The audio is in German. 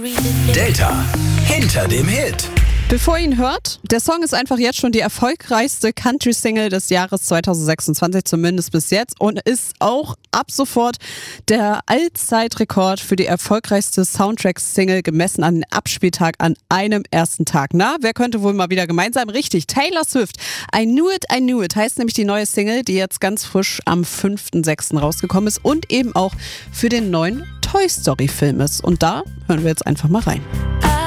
Delta hinter dem Hit. Bevor ihr ihn hört, der Song ist einfach jetzt schon die erfolgreichste Country-Single des Jahres 2026, zumindest bis jetzt, und ist auch ab sofort der Allzeitrekord für die erfolgreichste Soundtrack-Single gemessen an den Abspieltag an einem ersten Tag. Na, wer könnte wohl mal wieder gemeint sein? Richtig, Taylor Swift. I Knew It heißt nämlich die neue Single, die jetzt ganz frisch am 5.6. rausgekommen ist und eben auch für den neuen Toy Story-Film ist. Und da hören wir jetzt einfach mal rein.